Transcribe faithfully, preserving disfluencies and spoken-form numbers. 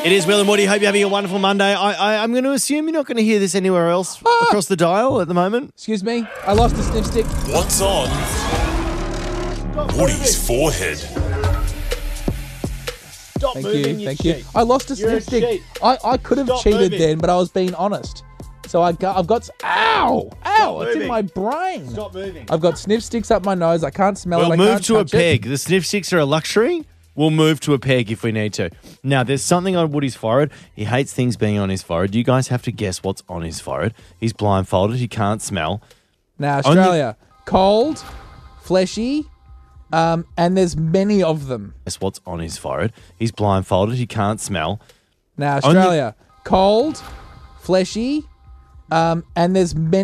It is Will and Woody. Hope you're having a wonderful Monday. I, I, I'm going to assume you're not going to hear this anywhere else Ah. across the dial at the moment. Excuse me, I lost a sniff stick. What's on Woody's forehead? Stop Thank moving, you, thank you. cheat. I lost a You're sniff a stick. cheat. I, I could have Stop cheated moving. then, but I was being honest. So I got, I've got, s- ow, ow, it's in moving. my brain. Stop moving. I've got sniff sticks up my nose. I can't smell We'll it. I move can't to a touch it. peg. The sniff sticks are a luxury. We'll move to a peg if we need to. Now, there's something on Woody's forehead. He hates things being on his forehead. You guys have to guess what's on his forehead. He's blindfolded. He can't smell. Now, Australia, cold, fleshy, um, and there's many of them. Guess what's on his forehead. He's blindfolded. He can't smell. Now, Only- Australia, cold, fleshy, um, and there's many.